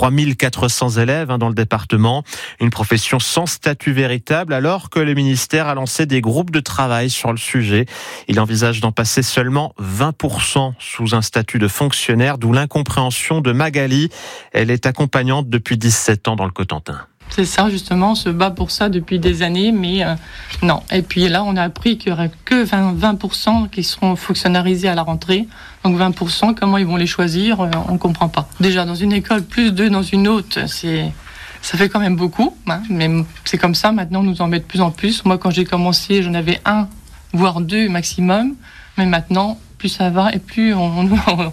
3400 élèves dans le département. Une profession sans statut véritable alors que le ministère a lancé des groupes de travail sur le sujet. Il envisage d'en passer seulement 20% sous un statut de fonctionnaire, d'où l'incompréhension de Magali. Elle est accompagnante depuis 17 ans dans le Cotentin. C'est ça, justement, on se bat pour ça depuis des années, mais non. Et puis là, on a appris qu'il n'y aurait que 20% qui seront fonctionnalisés à la rentrée. Donc 20%, comment ils vont les choisir, on ne comprend pas. Déjà, dans une école, plus 2 dans une autre, ça fait quand même beaucoup. Mais c'est comme ça, maintenant, on nous en met de plus en plus. Moi, quand j'ai commencé, j'en avais 1, voire 2 maximum. Mais maintenant, plus ça va et plus on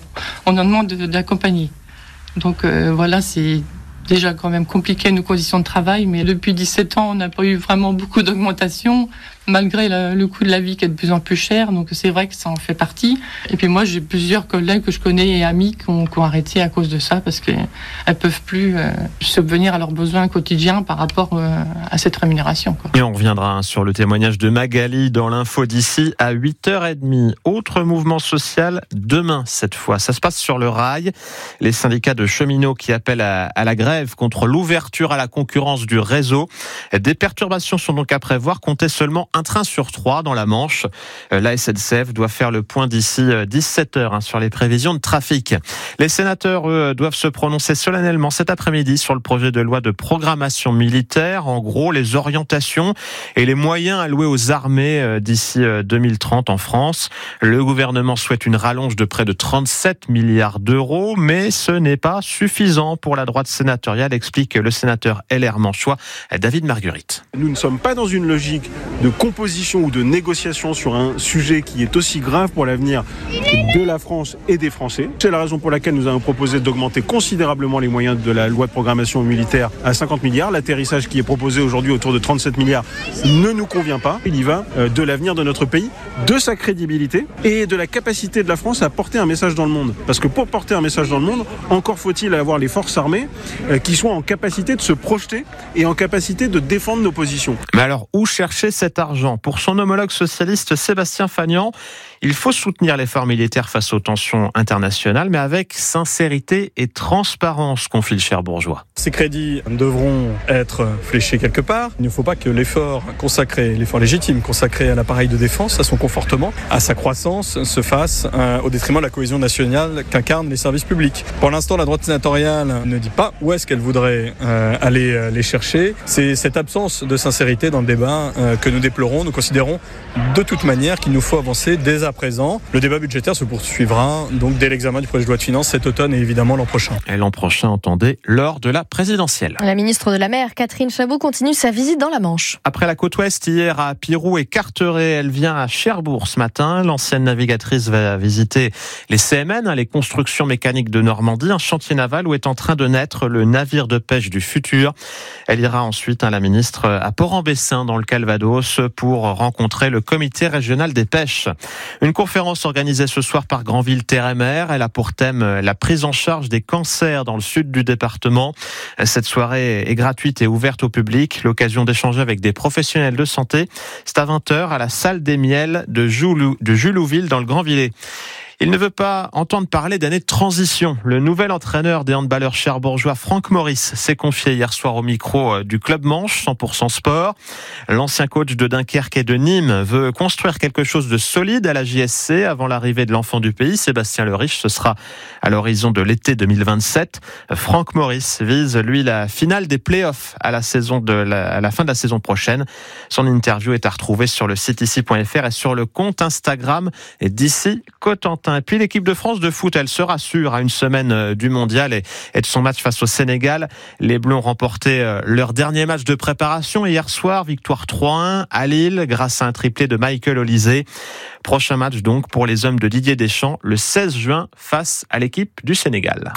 en demande d'accompagner. Donc voilà, c'est déjà quand même compliqué nos conditions de travail, mais depuis 17 ans, on n'a pas eu vraiment beaucoup d'augmentation, malgré le coût de la vie qui est de plus en plus cher, donc c'est vrai que ça en fait partie. Et puis moi, j'ai plusieurs collègues que je connais et amis qui ont arrêté à cause de ça, parce qu'elles ne peuvent plus subvenir à leurs besoins quotidiens par rapport à cette rémunération, quoi. Et on reviendra sur le témoignage de Magali dans l'info d'ici à 8h30. Autre mouvement social, demain cette fois. Ça se passe sur le rail. Les syndicats de cheminots qui appellent à la grève contre l'ouverture à la concurrence du réseau. Des perturbations sont donc à prévoir. Comptez seulement un train sur 3 dans la Manche. La SNCF doit faire le point d'ici 17h sur les prévisions de trafic. Les sénateurs, eux, doivent se prononcer solennellement cet après-midi sur le projet de loi de programmation militaire. En gros, les orientations et les moyens alloués aux armées d'ici 2030 en France. Le gouvernement souhaite une rallonge de près de 37 milliards d'euros, mais ce n'est pas suffisant pour la droite sénatoriale, explique le sénateur LR Manchois, David Marguerite. Nous ne sommes pas dans une logique de composition ou de négociation sur un sujet qui est aussi grave pour l'avenir de la France et des Français. C'est la raison pour laquelle nous avons proposé d'augmenter considérablement les moyens de la loi de programmation militaire à 50 milliards. L'atterrissage qui est proposé aujourd'hui autour de 37 milliards ne nous convient pas. Il y va de l'avenir de notre pays, de sa crédibilité et de la capacité de la France à porter un message dans le monde. Parce que pour porter un message dans le monde, encore faut-il avoir les forces armées qui soient en capacité de se projeter et en capacité de défendre nos positions. Mais alors, où chercher cet argent ? Pour son homologue socialiste Sébastien Fagnan, il faut soutenir l'effort militaire face aux tensions internationales, mais avec sincérité et transparence, confie le Cherbourgeois. Ces crédits devront être fléchés quelque part. Il ne faut pas que l'effort légitime consacré à l'appareil de défense, à son confortement, à sa croissance, se fasse au détriment de la cohésion nationale qu'incarnent les services publics. Pour l'instant, la droite sénatoriale ne dit pas où est-ce qu'elle voudrait aller les chercher. C'est cette absence de sincérité dans le débat que nous déplorons. Nous considérons de toute manière qu'il nous faut avancer dès à présent. Le débat budgétaire se poursuivra donc dès l'examen du projet de loi de finances cet automne et évidemment l'an prochain. Et l'an prochain, entendez, lors de la présidentielle. La ministre de la Mer, Catherine Chabot, continue sa visite dans la Manche. Après la côte ouest, hier à Pirou et Carteret, elle vient à Cherbourg ce matin. L'ancienne navigatrice va visiter les CMN, les constructions mécaniques de Normandie, un chantier naval où est en train de naître le navire de pêche du futur. Elle ira ensuite, la ministre, à Port-en-Bessin dans le Calvados pour rencontrer le comité régional des pêches. Une conférence organisée ce soir par Granville Terre et Mer. Elle a pour thème la prise en charge des cancers dans le sud du département. Cette soirée est gratuite et ouverte au public. L'occasion d'échanger avec des professionnels de santé. C'est à 20h à la salle des Miels de Julouville dans le Grand-Villers. Il ne veut pas entendre parler d'année de transition. Le nouvel entraîneur des handballeurs cherbourgeois, Franck Maurice, s'est confié hier soir au micro du Club Manche, 100% sport. L'ancien coach de Dunkerque et de Nîmes veut construire quelque chose de solide à la JSC avant l'arrivée de l'enfant du pays, Sébastien Leriche. Ce sera à l'horizon de l'été 2027. Franck Maurice vise, lui, la finale des playoffs à la fin de la saison prochaine. Son interview est à retrouver sur le site ici.fr et sur le compte Instagram d'ici Cotentin. Et puis l'équipe de France de foot, elle se rassure à une semaine du mondial et de son match face au Sénégal. Les Bleus ont remporté leur dernier match de préparation hier soir, victoire 3-1 à Lille grâce à un triplé de Michael Olysée. Prochain match donc pour les hommes de Didier Deschamps le 16 juin face à l'équipe du Sénégal.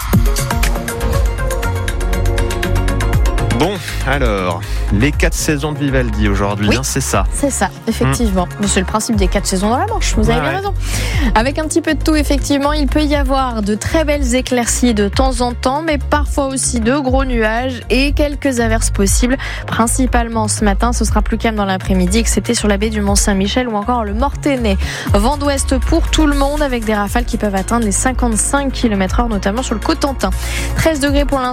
Bon, alors, les 4 saisons de Vivaldi aujourd'hui, oui, c'est ça. C'est ça, effectivement. C'est le principe des 4 saisons dans la Manche, vous avez bien raison. Avec un petit peu de tout, effectivement, il peut y avoir de très belles éclaircies de temps en temps, mais parfois aussi de gros nuages et quelques averses possibles. Principalement ce matin, ce sera plus calme dans l'après-midi, excepté sur la baie du Mont-Saint-Michel ou encore le Mortainais. Vent d'ouest pour tout le monde, avec des rafales qui peuvent atteindre les 55 km/h, notamment sur le Cotentin. 13 degrés pour l'instant.